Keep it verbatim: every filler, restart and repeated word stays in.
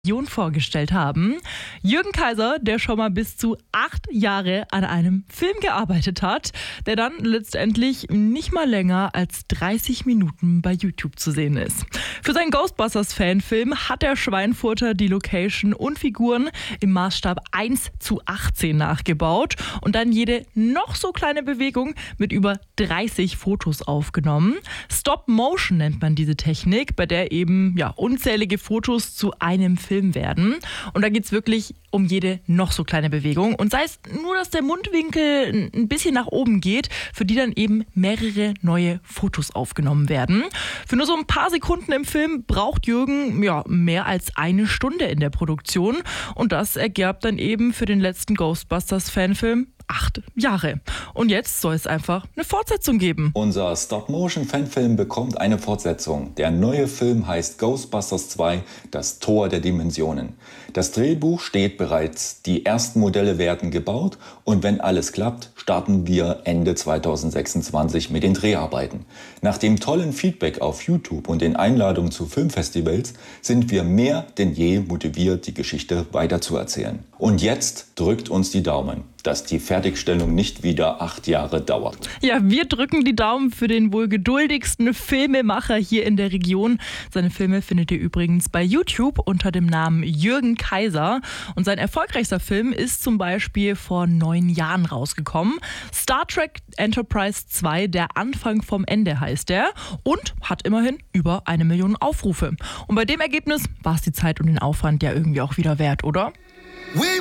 vorgestellt haben. Jürgen Kaiser, der schon mal bis zu acht Jahre an einem Film gearbeitet hat, der dann letztendlich nicht mal länger als dreißig Minuten bei YouTube zu sehen ist. Für seinen Ghostbusters-Fanfilm hat der Schweinfurter die Location und Figuren im Maßstab eins zu achtzehn nachgebaut und dann jede noch so kleine Bewegung mit über dreißig Fotos aufgenommen. Stop Motion nennt man diese Technik, bei der eben ja, unzählige Fotos zu einem Film werden. Und da geht es wirklich um jede noch so kleine Bewegung. Und sei es nur, dass der Mundwinkel ein bisschen nach oben geht, für die dann eben mehrere neue Fotos aufgenommen werden. Für nur so ein paar Sekunden im Film braucht Jürgen ja, mehr als eine Stunde in der Produktion. Und das ergab dann eben für den letzten Ghostbusters-Fanfilm acht Jahre. Und jetzt soll es einfach eine Fortsetzung geben. Unser Stop-Motion-Fanfilm bekommt eine Fortsetzung. Der neue Film heißt Ghostbusters zwei, das Tor der Dimensionen. Das Drehbuch steht bereits, die ersten Modelle werden gebaut und wenn alles klappt, starten wir Ende zweitausendsechsundzwanzig mit den Dreharbeiten. Nach dem tollen Feedback auf YouTube und den Einladungen zu Filmfestivals sind wir mehr denn je motiviert, die Geschichte weiterzuerzählen. Und jetzt drückt uns die Daumen, dass die Fertigstellung nicht wieder acht Jahre dauert. Ja, wir drücken die Daumen für den wohl geduldigsten Filmemacher hier in der Region. Seine Filme findet ihr übrigens bei YouTube unter dem Namen Jürgen Kaiser. Und sein erfolgreichster Film ist zum Beispiel vor neun Jahren rausgekommen. Star Trek Enterprise zwei, der Anfang vom Ende heißt er und hat immerhin über eine Million Aufrufe. Und bei dem Ergebnis war es die Zeit und den Aufwand ja irgendwie auch wieder wert, oder?